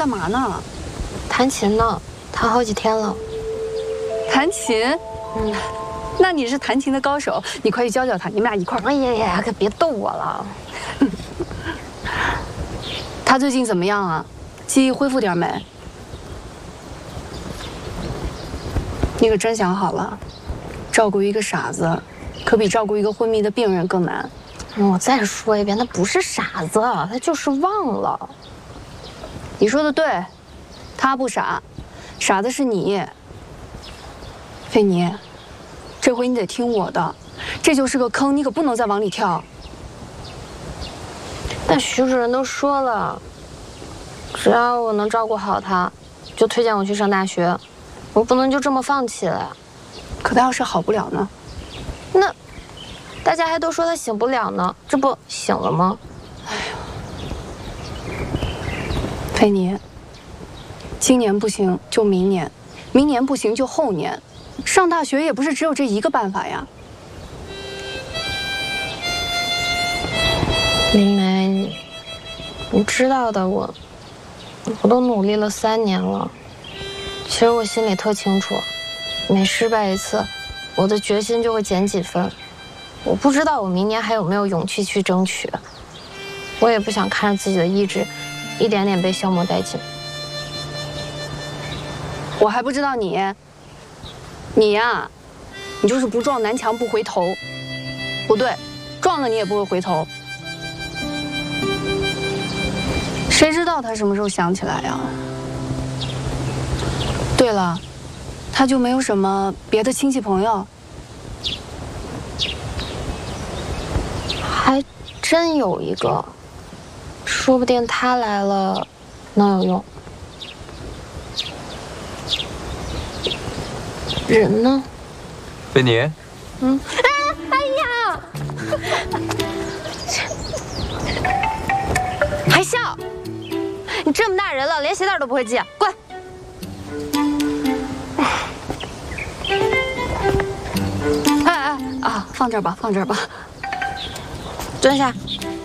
干嘛呢？ 弹琴呢，弹好几天了。 弹琴？ 嗯， 那你是弹琴的高手，你快去教教他，你们俩一块儿。 哎呀呀，可别逗我了。 他最近怎么样啊？记忆恢复点没？你可真想好了，照顾一个傻子，可比照顾一个昏迷的病人更难。 我再说一遍，他不是傻子，他就是忘了。 你说的对，他不傻，傻的是你。菲尼，这回你得听我的，这就是个坑，你可不能再往里跳。 但徐主任都说了，只要我能照顾好他，就推荐我去上大学，我不能就这么放弃了呀。 可他要是好不了呢？ 那大家还都说他醒不了呢，这不醒了吗？ 哎呦，菲尼，今年不行就明年，明年不行就后年，上大学也不是只有这一个办法呀。 林梅，你知道的，我都努力了3年了。其实我心里特清楚，每失败一次，我的决心就会减几分。我不知道我明年还有没有勇气去争取，我也不想看着自己的意志一点点被消磨殆尽。 我还不知道你呀，你就是不撞南墙不回头。不对，撞了你也不会回头。谁知道他什么时候想起来呀？对了，他就没有什么别的亲戚朋友？ 还真有一个，说不定他来了能有用。人呢？ 菲尼。 哎呀！还笑？你这么大人了，连鞋带都不会系，滚！ 哎啊，放这儿吧，放这儿吧。 蹲下。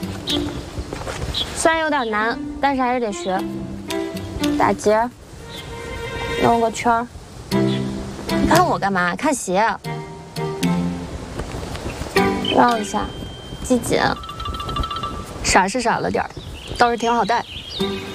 虽然有点难，但是还是得学。打结，弄个圈儿。你看我干嘛？看鞋。绕一下，系紧。 傻是傻了点儿，倒是挺好带。